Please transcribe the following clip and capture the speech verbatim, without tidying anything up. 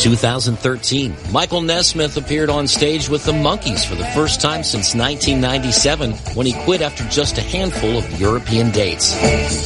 two thousand thirteen, Michael Nesmith appeared on stage with the Monkees for the first time since nineteen ninety-seven when he quit after just a handful of European dates.